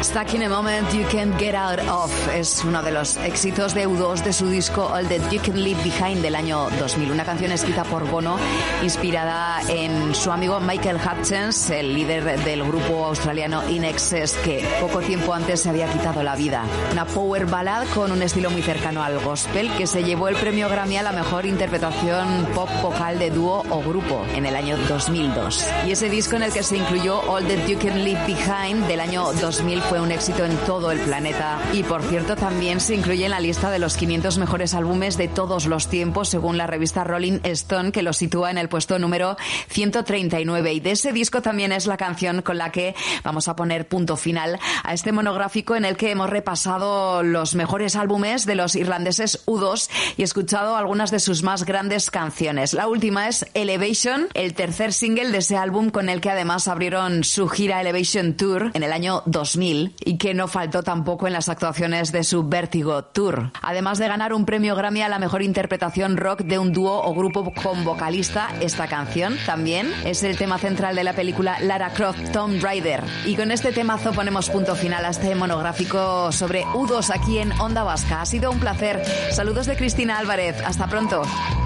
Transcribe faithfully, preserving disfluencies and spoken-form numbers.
Stuck in a Moment You Can't Get Out Of es uno de los éxitos de U dos de su disco All That You Can Leave Behind del año dos mil, una canción escrita por Bono, inspirada en su amigo Michael Hutchence, el líder del grupo australiano In Excess, que poco tiempo antes se había quitado la vida. Una power ballad con un estilo muy cercano al gospel, que se llevó el premio Grammy a la mejor interpretación pop vocal de dúo o grupo en el año dos mil dos. Y ese disco, en el que se incluyó All That You Can Leave Behind del año dos mil, fue un éxito en todo el planeta, y por cierto también se incluye en la lista de los quinientos mejores álbumes de todos los tiempos según la revista Rolling Stone, que lo sitúa en el puesto número ciento treinta y nueve, y de ese disco también es la canción con la que vamos a poner punto final a este monográfico en el que hemos repasado los mejores álbumes de los irlandeses U dos y escuchado algunas de sus más grandes canciones. La última es Elevation, el tercer single de ese álbum, con el que además abrieron su gira Elevation Tour en el año dos mil, y que no faltó tampoco en las actuaciones de su Vertigo Tour. Además de ganar un premio Grammy a la mejor interpretación rock de un dúo o grupo con vocalista, esta canción también es el tema central de la película Lara Croft Tomb Raider. Y con este temazo ponemos punto final a este monográfico sobre U dos aquí en Onda Vasca. Ha sido un placer. Saludos de Cristina Álvarez. Hasta pronto.